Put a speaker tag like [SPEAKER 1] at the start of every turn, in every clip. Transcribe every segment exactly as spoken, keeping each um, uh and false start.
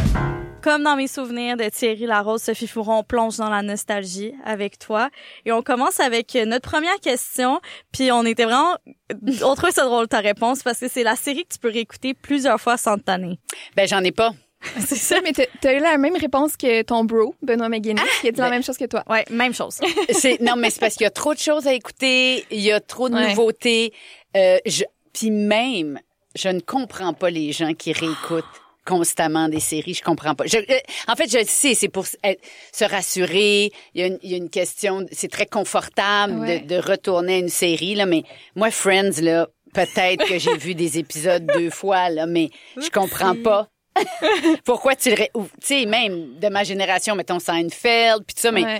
[SPEAKER 1] Comme dans mes souvenirs de Thierry Larose, Sophie Fouron plonge dans la nostalgie avec toi. Et on commence avec notre première question. Puis on était vraiment... On trouvait ça drôle ta réponse parce que c'est la série que tu peux réécouter plusieurs fois sans te tanner.
[SPEAKER 2] Ben, j'en ai pas.
[SPEAKER 3] C'est ça, mais t'as, t'as eu la même réponse que ton bro, Benoît McGuinness, ah, qui a dit ben, la même chose que toi.
[SPEAKER 1] Ouais, même chose.
[SPEAKER 2] c'est, non, mais c'est parce qu'il y a trop de choses à écouter, il y a trop de
[SPEAKER 3] ouais.
[SPEAKER 2] nouveautés. Euh, je, puis même, je ne comprends pas les gens qui réécoutent constamment des séries, je comprends pas. Je, euh, en fait, je le sais, c'est pour être, se rassurer. Il y a une, il y a une question, c'est très confortable ouais. de, de retourner à une série, là, mais moi, Friends, là, peut-être que j'ai vu des épisodes deux fois, là, mais je comprends pas. Pourquoi tu le... Ré... Tu sais, même de ma génération, mettons Seinfeld, puis tout ça, mais... Ouais.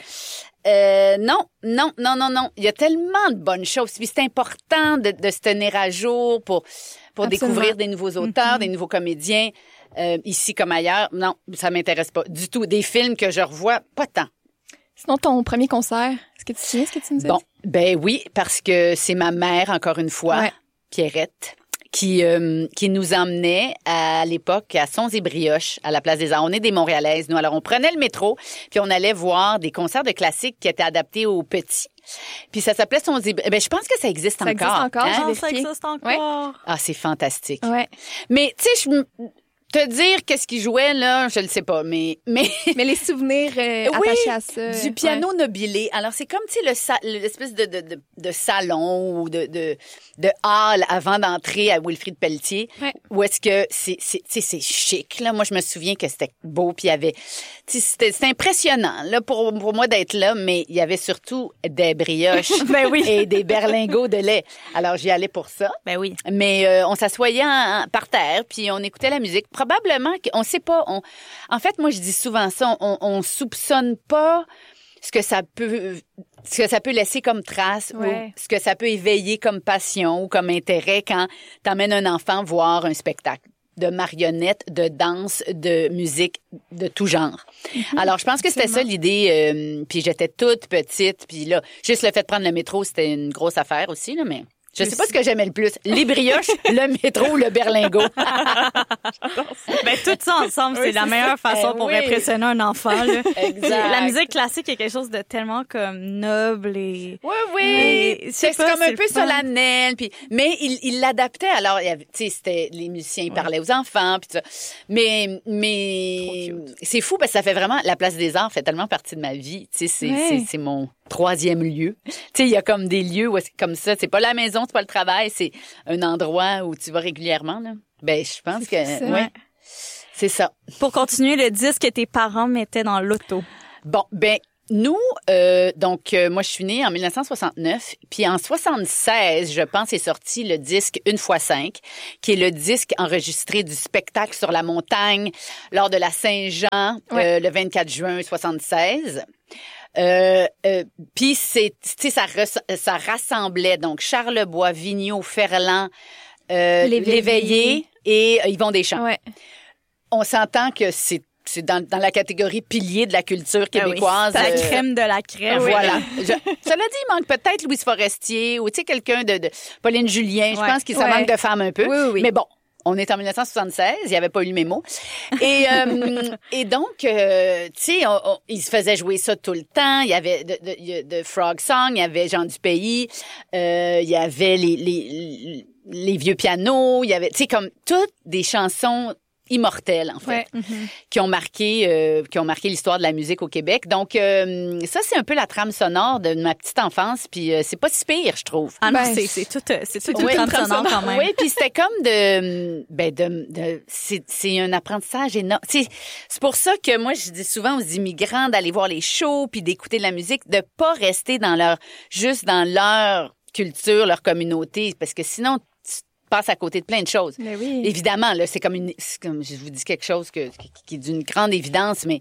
[SPEAKER 2] Euh, non, non, non, non, non. Il y a tellement de bonnes choses. Puis c'est important de, de se tenir à jour pour, pour découvrir des nouveaux auteurs, mm-hmm. des nouveaux comédiens, euh, ici comme ailleurs. Non, ça m'intéresse pas du tout. Des films que je revois, pas tant.
[SPEAKER 3] Sinon, ton premier concert, est-ce que tu te souviens ce que tu nous as
[SPEAKER 2] Bon,
[SPEAKER 3] dit?
[SPEAKER 2] Ben oui, parce que c'est ma mère, encore une fois, ouais. Pierrette, qui euh, qui nous emmenait à l'époque à Sons et Brioches, à la Place des Arts. On est des Montréalaises, nous. Alors, on prenait le métro, puis on allait voir des concerts de classiques qui étaient adaptés aux petits. Puis ça s'appelait Sons et Brioches. Ben, je pense que ça existe
[SPEAKER 3] ça
[SPEAKER 2] encore.
[SPEAKER 3] Existe encore,
[SPEAKER 2] hein?
[SPEAKER 1] Ah, ça existe encore.
[SPEAKER 2] Ouais. Ah, c'est fantastique.
[SPEAKER 3] Ouais.
[SPEAKER 2] Mais, tu sais, je... Te dire qu'est-ce qu'il jouait, là, je le sais pas, mais... Mais,
[SPEAKER 3] mais les souvenirs euh,
[SPEAKER 2] oui,
[SPEAKER 3] attachés à ça.
[SPEAKER 2] Du piano ouais. nobilé. Alors, c'est comme, tu sais, le sa- l'espèce de, de, de, de salon ou de, de, de hall avant d'entrer à Wilfrid Pelletier,
[SPEAKER 3] ouais.
[SPEAKER 2] où est-ce que c'est, c'est, tu sais, c'est chic, là. Moi, je me souviens que c'était beau, puis il y avait... Tu sais, c'était, c'était impressionnant, là, pour, pour moi d'être là, mais il y avait surtout des brioches
[SPEAKER 1] ben oui.
[SPEAKER 2] et des berlingots de lait. Alors, j'y allais pour ça.
[SPEAKER 1] Ben oui.
[SPEAKER 2] Mais euh, on s'assoyait en, en, par terre, puis on écoutait la musique. Probablement qu'on sait pas. On... En fait, moi, je dis souvent ça. On, on soupçonne pas ce que ça peut, ce que ça peut laisser comme trace
[SPEAKER 3] ouais.
[SPEAKER 2] ou ce que ça peut éveiller comme passion ou comme intérêt quand t'emmènes un enfant voir un spectacle de marionnettes, de danse, de musique, de tout genre. Mm-hmm. Alors, je pense que c'était ça l'idée. Euh, puis j'étais toute petite. Puis là, juste le fait de prendre le métro, c'était une grosse affaire aussi, là, mais... Je sais pas ce que j'aimais le plus, les brioches, le métro ou le berlingot.
[SPEAKER 1] Ben tout ça ensemble, oui, c'est la meilleure ça. façon eh pour oui. impressionner un enfant. Là.
[SPEAKER 2] Exact.
[SPEAKER 1] La musique classique est quelque chose de tellement comme noble et...
[SPEAKER 2] Oui, oui. C'est, c'est comme un peu solennel. Puis, mais il, il l'adaptait. Alors, tu sais, c'était les musiciens, ils parlaient ouais. aux enfants, puis tout ça. Mais, mais c'est fou parce que ça fait vraiment... La Place des Arts fait tellement partie de ma vie. Tu sais, c'est, ouais. c'est, c'est mon troisième lieu. Tu sais, il y a comme des lieux où c'est comme ça. C'est pas la maison, c'est pas le travail, c'est un endroit où tu vas régulièrement, là. Ben, je pense c'est que, ça. ouais. C'est ça.
[SPEAKER 1] Pour continuer, le disque que tes parents mettaient dans l'auto.
[SPEAKER 2] Bon, ben, nous, euh, donc, euh, moi, je suis née en dix-neuf cent soixante-neuf, puis en soixante-seize, je pense, est sorti le disque Une fois cinq, qui est le disque enregistré du spectacle sur la montagne lors de la Saint-Jean, ouais. euh, le vingt-quatre juin soixante-seize. Euh, euh, puis c'est, tu sais, ça, res, ça rassemblait donc Charlebois, Vigneault, Ferland, euh, Léveillé. Léveillé et euh, Yvon Deschamps.
[SPEAKER 3] Ouais.
[SPEAKER 2] On s'entend que c'est c'est dans, dans la catégorie pilier de la culture québécoise.
[SPEAKER 1] Ah oui, c'est la crème de la crème.
[SPEAKER 2] Voilà. Je, cela dit, il manque peut-être Louise Forestier ou tu sais quelqu'un de, de Pauline Julien. Je ouais. pense qu'il ça ouais. manque de femmes un peu.
[SPEAKER 3] Oui, oui, oui.
[SPEAKER 2] Mais bon. On est en dix-neuf cent soixante-seize, il n'y avait pas eu le mémo. Et, euh, et donc, euh, tu sais, il se faisait jouer ça tout le temps. Il y avait de, de, de Frog Song, il y avait Jean du Pays, euh, il y avait les, les, les vieux pianos, il y avait, tu sais, comme toutes des chansons immortelles, en fait,
[SPEAKER 3] ouais. mm-hmm.
[SPEAKER 2] qui ont marqué euh, qui ont marqué l'histoire de la musique au Québec. Donc, euh, ça, c'est un peu la trame sonore de ma petite enfance, puis euh, c'est pas si pire, je trouve.
[SPEAKER 1] Ah non, ben, c'est, c'est tout, c'est tout
[SPEAKER 2] oui,
[SPEAKER 1] une trame sonore quand même.
[SPEAKER 2] Oui, puis c'était comme de... ben de, de c'est, c'est un apprentissage énorme. C'est, c'est pour ça que moi, je dis souvent aux immigrants d'aller voir les shows, puis d'écouter de la musique, de pas rester dans leur juste dans leur culture, leur communauté, parce que sinon... passe à côté de plein de choses.
[SPEAKER 3] Mais oui.
[SPEAKER 2] Évidemment, là, c'est comme une, c'est comme, je vous dis quelque chose que, qui, qui est d'une grande évidence, mais,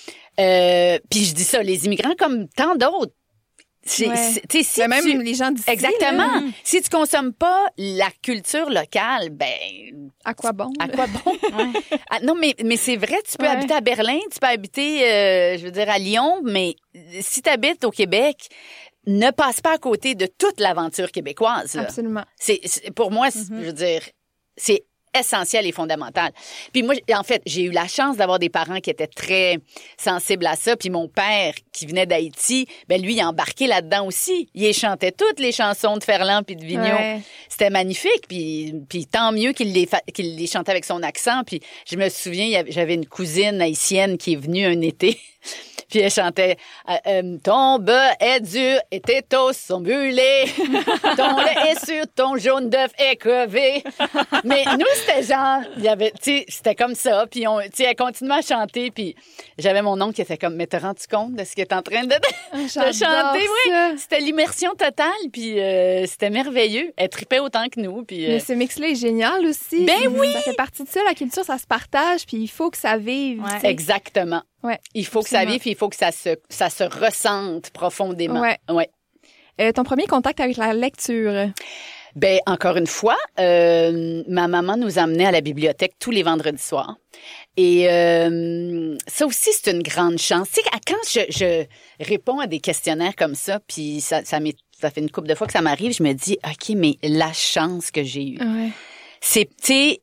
[SPEAKER 2] euh, puis je dis ça, les immigrants comme tant d'autres, c'est,
[SPEAKER 3] ouais.
[SPEAKER 2] c'est, tu sais, si
[SPEAKER 3] même
[SPEAKER 2] tu,
[SPEAKER 3] les gens d'ici.
[SPEAKER 2] Exactement.
[SPEAKER 3] Là.
[SPEAKER 2] Si tu consommes pas la culture locale, ben.
[SPEAKER 3] À quoi bon?
[SPEAKER 2] À quoi bon?
[SPEAKER 1] ouais.
[SPEAKER 2] ah, non, mais, mais c'est vrai, tu peux
[SPEAKER 3] ouais.
[SPEAKER 2] habiter à Berlin, tu peux habiter, euh, je veux dire, à Lyon, mais si tu habites au Québec, ne passe pas à côté de toute l'aventure québécoise. Là.
[SPEAKER 3] Absolument.
[SPEAKER 2] C'est, c'est pour moi, mm-hmm. je veux dire, c'est essentielle et fondamentale. Puis moi, en fait, j'ai eu la chance d'avoir des parents qui étaient très sensibles à ça. Puis mon père, qui venait d'Haïti, ben lui, il a embarqué là-dedans aussi. Il chantait toutes les chansons de Ferland puis de Vigneault. Ouais. C'était magnifique. Puis, puis tant mieux qu'il les, fa- qu'il les chantait avec son accent. Puis je me souviens, il y avait, j'avais une cousine haïtienne qui est venue un été. Puis elle chantait euh, « Ton beurre est dur et tes toasts sont brûlés. Ton lait est sûr, ton jaune d'œuf est crevé. » Mais nous, c'était genre, il y avait, tu sais, c'était comme ça. Puis on, tu sais, elle continuait à chanter. Puis j'avais mon oncle qui était comme « Mais te rends-tu compte de ce qu'il est en train de, de chanter? » Oui, c'était l'immersion totale. Puis euh, c'était merveilleux. Elle tripait autant que nous. Puis, euh...
[SPEAKER 3] Mais ce mix-là est génial aussi.
[SPEAKER 2] Ben oui!
[SPEAKER 3] Ça fait partie de ça, la culture, ça se partage. Puis il faut que ça vive.
[SPEAKER 2] Ouais. Exactement.
[SPEAKER 3] Ouais,
[SPEAKER 2] il faut absolument. que ça vive, puis il faut que ça se, ça se ressente profondément.
[SPEAKER 3] Ouais.
[SPEAKER 2] ouais.
[SPEAKER 3] Euh, ton premier contact avec la lecture?
[SPEAKER 2] Ben encore une fois, euh, ma maman nous emmenait à la bibliothèque tous les vendredis soirs. Et euh, ça aussi, c'est une grande chance. Tu sais, quand je, je réponds à des questionnaires comme ça, puis ça, ça, m'est, ça fait une couple de fois que ça m'arrive, je me dis, OK, mais la chance que j'ai eue.
[SPEAKER 3] Ouais. C'est,
[SPEAKER 2] tu sais...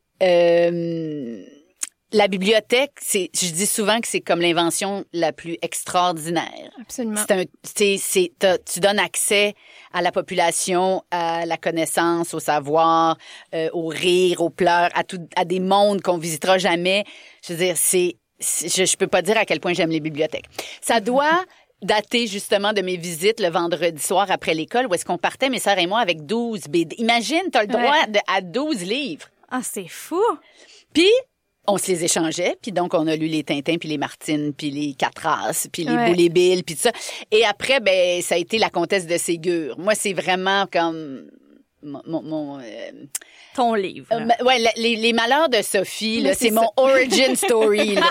[SPEAKER 2] Euh, La bibliothèque, c'est, je dis souvent que c'est comme l'invention la plus extraordinaire.
[SPEAKER 3] Absolument.
[SPEAKER 2] C'est un, c'est, c'est, tu donnes accès à la population, à la connaissance, au savoir, euh, au rire, aux pleurs, à tout, à des mondes qu'on visitera jamais. Je veux dire, c'est, c'est je, je peux pas dire à quel point j'aime les bibliothèques. Ça doit dater justement de mes visites le vendredi soir après l'école où est-ce qu'on partait, mes sœurs et moi, avec douze B D. Imagine, t'as le droit
[SPEAKER 1] ouais.
[SPEAKER 2] de, à douze livres.
[SPEAKER 1] Ah, c'est fou!
[SPEAKER 2] Puis, on se les échangeait, puis donc on a lu les Tintins, puis les Martines, puis les Catras, puis les
[SPEAKER 3] ouais.
[SPEAKER 2] Boulet Bill, puis tout ça. Et après, ben ça a été la comtesse de Ségur. Moi, c'est vraiment comme mon... mon, mon euh,
[SPEAKER 1] ton livre.
[SPEAKER 2] Euh, ouais, les, les malheurs de Sophie, là, c'est, c'est mon origin story. Là.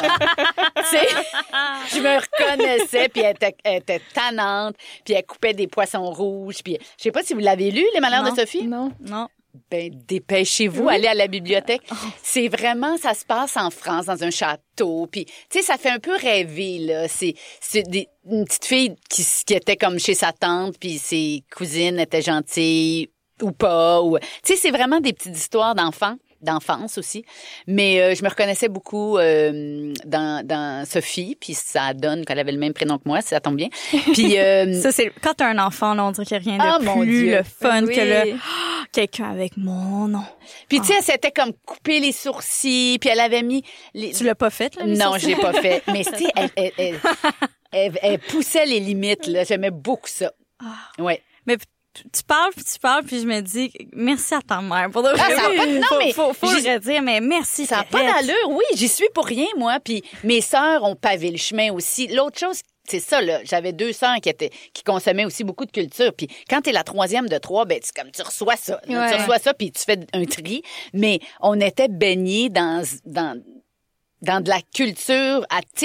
[SPEAKER 2] Je me reconnaissais, puis elle était, elle était tannante, puis elle coupait des poissons rouges, puis je sais pas si vous l'avez lu, les malheurs
[SPEAKER 3] non,
[SPEAKER 2] de Sophie.
[SPEAKER 3] Non,
[SPEAKER 1] non.
[SPEAKER 2] Ben, dépêchez-vous, oui. Allez à la bibliothèque. Oh. C'est vraiment, ça se passe en France, dans un château. Puis, tu sais, ça fait un peu rêver, là. C'est, c'est des, une petite fille qui, qui était comme chez sa tante, puis ses cousines étaient gentilles ou pas. Ou, tu sais, c'est vraiment des petites histoires d'enfants. d'enfance aussi. Mais euh, je me reconnaissais beaucoup euh, dans, dans Sophie, puis ça donne qu'elle avait le même prénom que moi, si ça tombe bien. Puis euh,
[SPEAKER 1] ça, c'est quand t'as un enfant, là, on dirait qu'il n'y a rien de
[SPEAKER 2] oh,
[SPEAKER 1] plus le fun
[SPEAKER 3] oui.
[SPEAKER 1] que le oh, quelqu'un avec mon nom.
[SPEAKER 2] Puis tu sais, elle s'était comme coupé les sourcils, puis elle avait mis... Les...
[SPEAKER 1] Tu l'as pas fait, là?
[SPEAKER 2] Non,
[SPEAKER 1] sourcils?
[SPEAKER 2] je l'ai pas fait. Mais tu sais, elle, elle, elle, elle, elle poussait les limites, là. J'aimais beaucoup ça.
[SPEAKER 1] Ah.
[SPEAKER 2] Ouais.
[SPEAKER 1] Mais tu parles, puis tu parles, puis je me dis merci à ta mère. Pour de vrai.
[SPEAKER 2] Ah, ça a pas, non,
[SPEAKER 1] faut,
[SPEAKER 2] mais
[SPEAKER 1] faut, faut le redire, mais merci.
[SPEAKER 2] Ça n'a pas d'allure, oui. J'y suis pour rien, moi. Puis mes sœurs ont pavé le chemin aussi. L'autre chose, c'est ça, là. J'avais deux sœurs qui étaient, qui consommaient aussi beaucoup de culture. Puis quand t'es la troisième de trois, ben, tu, comme, tu reçois ça. Ouais. Tu reçois ça, puis tu fais un tri. Mais on était baignés dans, dans, dans de la culture à,